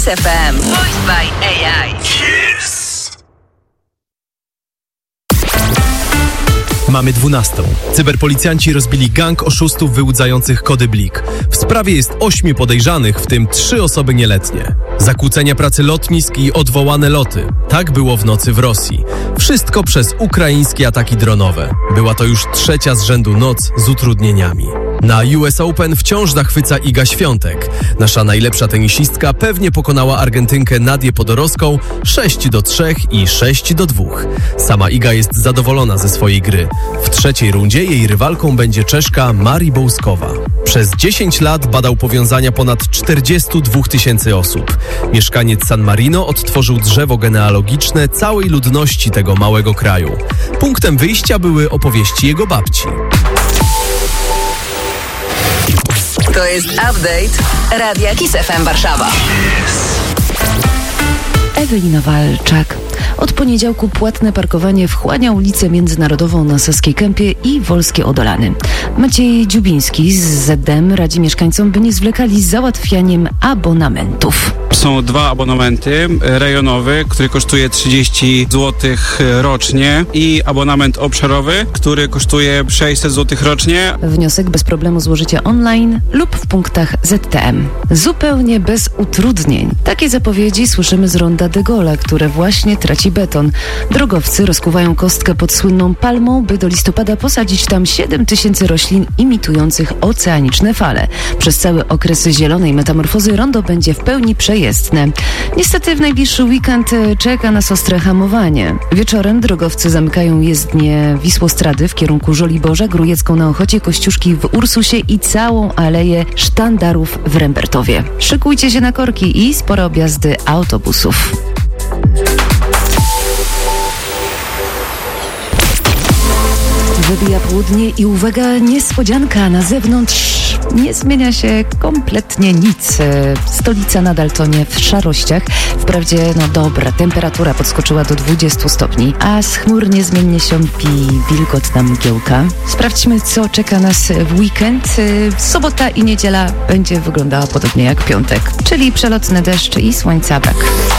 FM. Voiced by AI. Mamy 12. Cyberpolicjanci rozbili gang oszustów wyłudzających kody Blik. W sprawie jest 8 podejrzanych, w tym 3 osoby nieletnie. Zakłócenia pracy lotnisk i odwołane loty. Tak było w nocy w Rosji. Wszystko przez ukraińskie ataki dronowe. Była to już 3. z rzędu noc z utrudnieniami. Na US Open wciąż zachwyca Iga Świątek. Nasza najlepsza tenisistka pewnie pokonała Argentynkę Nadię Podoroską 6-3 i 6-2. Sama Iga jest zadowolona ze swojej gry. W 3. rundzie jej rywalką będzie Czeszka Mari Bołskowa. Przez 10 lat badał powiązania ponad 42 000 osób. Mieszkaniec San Marino odtworzył drzewo genealogiczne całej ludności tego małego kraju. Punktem wyjścia były opowieści jego babci. To jest update Radia Kiss FM Warszawa. Ewelina Walczak. Od poniedziałku płatne parkowanie wchłania ulicę Międzynarodową na Saskiej Kępie i Wolskie Odolany. Maciej Dziubiński z ZDM radzi mieszkańcom, by nie zwlekali z załatwianiem abonamentów. Są 2 abonamenty. Rejonowy, który kosztuje 30 zł rocznie, i abonament obszarowy, który kosztuje 600 zł rocznie. Wniosek bez problemu złożycie online lub w punktach ZTM. Zupełnie bez utrudnień. Takie zapowiedzi słyszymy z ronda de Gaulle'a, które właśnie traci beton. Drogowcy rozkuwają kostkę pod słynną palmą, by do listopada posadzić tam 7000 roślin imitujących oceaniczne fale. Przez cały okres zielonej metamorfozy rondo będzie w pełni przejezdne. Niestety w najbliższy weekend czeka nas ostre hamowanie. Wieczorem drogowcy zamykają jezdnię Wisłostrady w kierunku Żoliborza, Grujecką na Ochocie, Kościuszki w Ursusie i całą aleję sztandarów w Rembertowie. Szykujcie się na korki i spore objazdy autobusów. Wybija południe i uwaga, niespodzianka, na zewnątrz nie zmienia się kompletnie nic. Stolica nadal tonie w szarościach. Wprawdzie, dobra, temperatura podskoczyła do 20 stopni, a z chmur niezmiennie siąpi wilgotna mgiełka. Sprawdźmy, co czeka nas w weekend. Sobota i niedziela będzie wyglądała podobnie jak piątek, czyli przelotny deszcz i słońca brak.